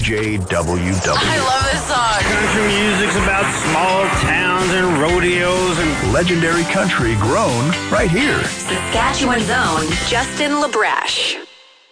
CJWW. I love this song. Country music's about small towns and rodeos and Legendary country grown right here. Saskatchewan's own Justin LaBrash.